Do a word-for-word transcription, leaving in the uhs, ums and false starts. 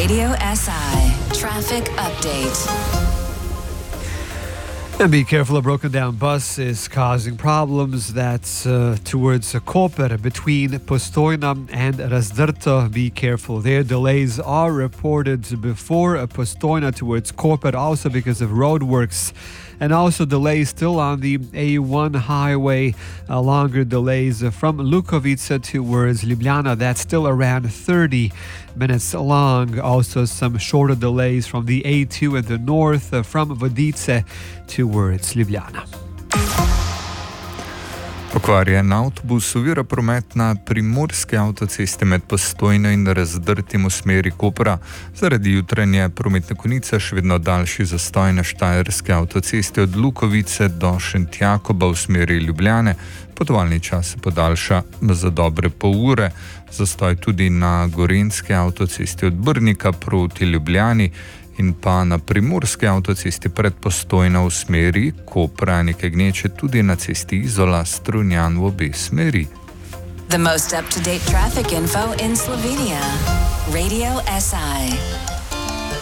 Radio S I Traffic Update. And be careful, a broken down bus is causing problems. That's uh, towards uh, Koper between Postojna and Razdrto. Be careful there. Delays are reported before uh, Postojna towards Koper, also because of roadworks. And also delays still on the A one highway, uh, longer delays from Lukovice towards Ljubljana. That's still around thirty minutes long. Also some shorter delays from the A two in the north uh, from Vodice towards Ljubljana. Pokvarjen avtobus ovira promet na primorski avtocesti med Postojno in Razdrtim v smeri Kopra. Zaradi jutranje prometne konice še vedno daljši zastoj na štajerski avtocesti od Lukovice do Šentjakoba v smeri Ljubljane. Potovalni čas se podaljša za dobre pol ure. Zastoj tudi na gorenjski avtocesti od Brnika proti Ljubljani in pa na primorski avtocesti pred Postojno v smeri Kopra, nekaj gneče tudi na cesti Izola Strunjan v obe smeri. The most up-to-date traffic info in Slovenia. Radio S I.